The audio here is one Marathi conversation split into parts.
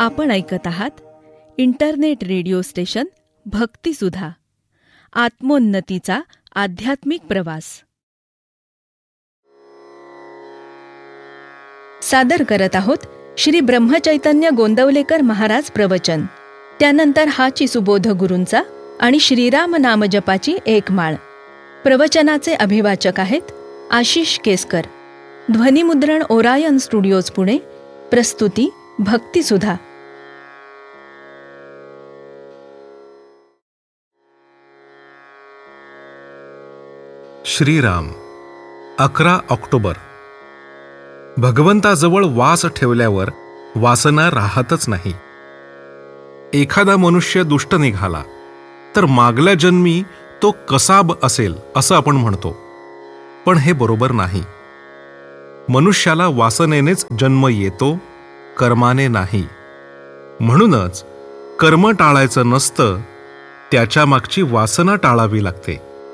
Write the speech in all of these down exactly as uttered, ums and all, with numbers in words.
आपण ऐकत आहात इंटरनेट रेडिओ स्टेशन भक्तिसुधा, आत्मोन्नतीचा आध्यात्मिक प्रवास. सादर करत आहोत श्री ब्रह्मचैतन्य गोंदवलेकर महाराज प्रवचन. त्यानंतर हाची सुबोध गुरूंचा आणि श्रीराम नामजपाची एक माळ. प्रवचनाचे अभिवाचक आहेत आशिष केसकर. ध्वनिमुद्रण ओरायन स्टुडिओज पुणे. प्रस्तुती भक्तिसुधा. श्रीराम. अकरा ऑक्टोबर. भगवंताजवळ वास ठेवल्यावर वासना राहतच नाही. एखादा मनुष्य दुष्ट निघाला तर मागल्या जन्मी तो कसाब असेल असं आपण म्हणतो, पण हे बरोबर नाही. मनुष्याला वासनेनेच जन्म येतो, कर्माने नाही. म्हणूनच कर्म टाळायचं नसतं, त्याच्या मागची वासना टाळावी लागते.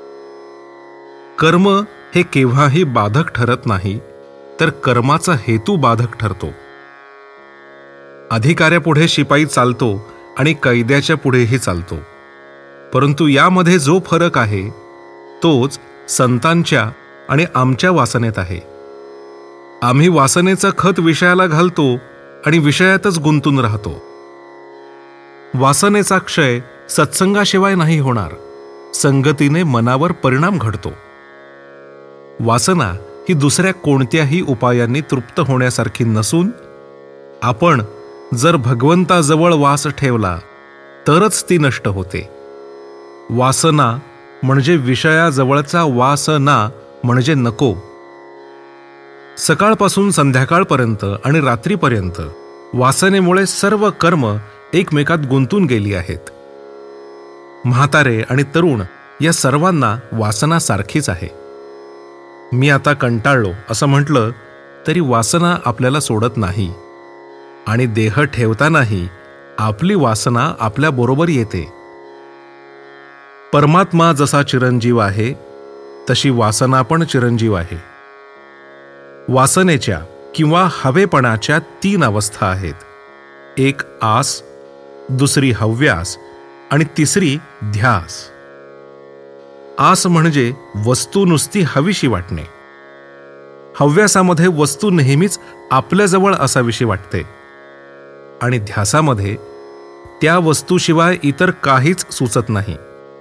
कर्म हे केव्हाही बाधक ठरत नाही, तर कर्माचा हेतू बाधक ठरतो. अधिकाऱ्यापुढे शिपाई चालतो आणि कैद्याच्या पुढेही चालतो, परंतु यामध्ये जो फरक आहे तोच संतांच्या आणि आमच्या वासनेत आहे. आम्ही वासनेचं खत विषयाला घालतो आणि विषयातच गुंतून राहतो. वासनेचा क्षय सत्संगाशिवाय नाही होणार, संगतीने मनावर परिणाम घडतो. वासना ही दुसऱ्या कोणत्याही उपायांनी तृप्त होण्यासारखी नसून, आपण जर भगवंताजवळ वास ठेवला तरच ती नष्ट होते. वासना म्हणजे विषयाजवळचा वासना म्हणजे नको. सकाळपासून संध्याकाळपर्यंत आणि रात्रीपर्यंत वासनेमुळे सर्व कर्म एकमेकात गुंतून गेली आहेत. म्हातारे आणि तरुण या सर्वांना वासना सारखीच आहे. मी आता कंटाळलो असं म्हटलं तरी वासना आपल्याला सोडत नाही, आणि देह ठेवतानाही आपली वासना आपल्या बरोबर येते. परमात्मा जसा चिरंजीव आहे तशी वासना पण चिरंजीव आहे. वासनेच्या किंवा हवेपणाच्या तीन अवस्था आहेत. एक आस, दुसरी हव्यास आणि तिसरी ध्यास. आस म्हणजे वस्तू नुसती हवीशी वाटणे. हव्यासामध्ये वस्तू नेहमीच आपल्याजवळ असावीशी वाटते, आणि ध्यासामध्ये त्या वस्तूशिवाय इतर काहीच सुचत नाही.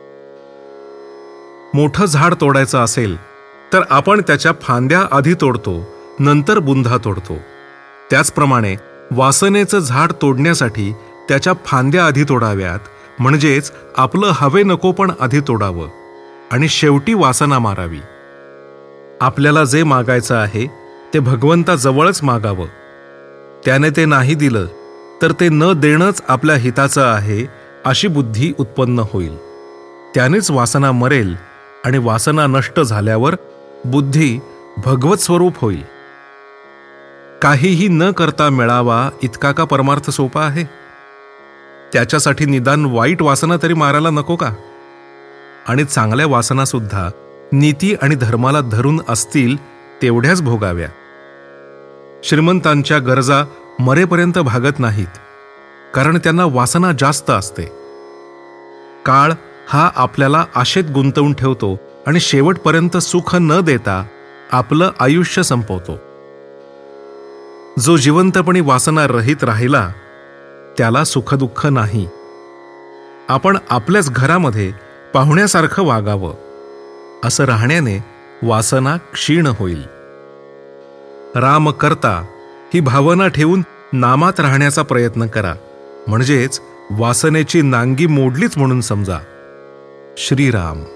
मोठं झाड तोडायचं असेल तर आपण त्याच्या फांद्या आधी तोडतो, नंतर बुंधा तोडतो. त्याचप्रमाणे वासनेचं झाड तोडण्यासाठी त्याच्या फांद्या आधी तोडाव्यात, म्हणजेच आपलं हवे नको पण आधी तोडावं, आणि शेवटी वासना मारावी. आपल्याला जे मागायचं आहे ते भगवंताजवळच मागावं. त्याने ते नाही दिलं तर ते न देणंच आपल्या हिताचं आहे अशी बुद्धी उत्पन्न होईल. त्यानेच वासना मरेल, आणि वासना नष्ट झाल्यावर बुद्धी भगवत स्वरूप होईल. काहीही न करता मिळावा इतका का परमार्थ सोपा आहे? त्याच्यासाठी निदान वाईट वासना तरी मारायला नको का? आणि चांगल्या वासना सुद्धा नीती आणि धर्माला धरून असतील तेवढ्याच भोगाव्या. श्रीमंतांच्या गरजा मरेपर्यंत भागत नाहीत, कारण त्यांना वासना जास्त असते. काळ हा आपल्याला आशेत गुंतवून ठेवतो आणि शेवटपर्यंत सुख न देता आपलं आयुष्य संपवतो. जो जिवंतपणी वासना रहित राहिला त्याला सुखदुःख नाही. आपण आपल्याच घरामध्ये पाहुण्यासारखं वागावं. असं राहण्याने वासना क्षीण होईल. राम करता ही भावना ठेवून नामात राहण्याचा प्रयत्न करा, म्हणजेच वासनेची नांगी मोडलीच म्हणून समजा. श्रीराम.